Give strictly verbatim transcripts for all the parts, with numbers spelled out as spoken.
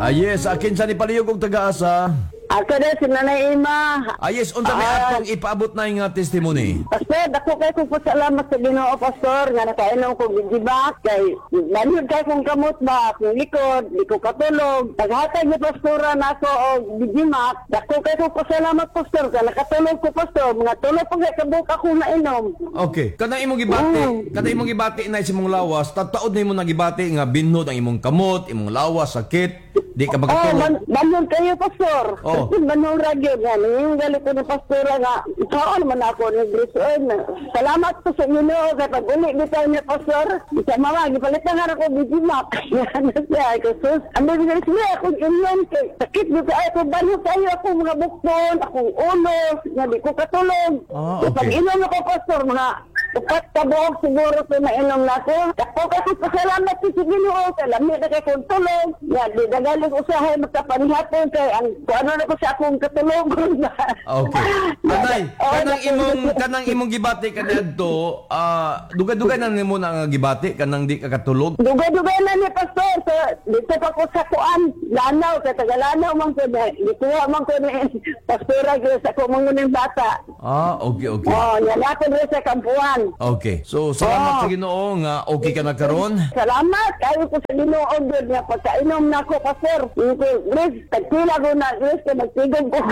Ah, yes, akin sa ni palihog kong taga-asa. Ako na si Nanay Ima. Ah, yes, unta may Ah. atong ipaabot na yung nga testimony. Pastor, dako kay ko po salamat sa Ginoo, Pastor, nga nakainom ko gigibak kay nangyod kay kong kamot ba, akong likod, di ko katulog. Paghatag ni Pastora na ako o gigimak, dako kay ko po salamat, Pastor, kaya nakatulog ko, Pastor, mga tulog po kay kabuk ako nainom. Okay, kanang imong gibati, Mm. kanang imong gibati na sa imong lawas, tataod na imong nagibati nga binhod ang imong kamot, imong lawas, sakit, di ka Oh, makatulog. ban banyon kayo, Pastor. Oh. Banyon radyo nga. Yung galit ko ng Pastora nga, ikaw naman ako ng Grisoon. Salamat po sa Ginoo kay pag-uli bitaw niya, Pastor. Isa mga, gipalitan nga ako bigimap. Ano siya, Jesus. Ang bigyan siya, akong inyon kay sakit dito ay ako, banyon kayo ako mga bukton, akong ulo, nga di ko katulog. Ah, okay. Pag inom ako, Pastor, mga upat ka buhok siguro ko mainom na ako. Ako kasi pasalamat ko sa Ginoo kay lamig na kay kong tulog. Nga, di nagaling usahay magkapanihapon kay ang kung ano na ko sa akong katulog. Okay. Kanay, Oh, kanang nako- imong kanang imong gibati kaniadto, ah dugay-dugay na nimo na nga gibati kanang di ka katulog. Dugay-dugay na ni Pastor. So, dito pa ko sa kuan. Lanaw, kay tagalanaw man ko na. Dito man ko ni Pastora sa ko mga bata. Ah, okay, okay. Oh, yan ako rin sa kampuan. Okay. So, salamat Oh. sa Ginoo nga okay ka na karon. Salamat kayo ko sa Ginoo good nga pagkainom na ako, Pastor. Ito, Chris, tagpila ko na, Chris, kaya magtigong ko.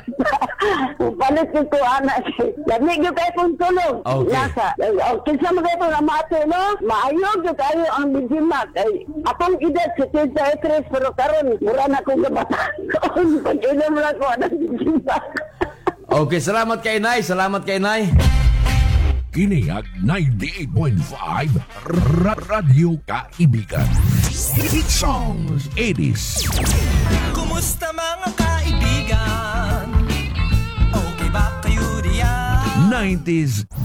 Palit ko ko, anak. Lamig yung kayo kong tulog. Okay. Nasa. O, kinsa mo kayo na mato, no? Maayog yung kayo ang bigimak. Ay, akong edad, si Tita Chris, pero karon mura na akong gabatan. Pag-inom na ko, anong bigimak. Okay, salamat kay Nay, salamat kay Nay. Kiniag ninety-eight point five Ra- Radyo Kaibigan. Hit songs eighties. Kumusta mga kaibigan? Okay ba kayo diyan? nineties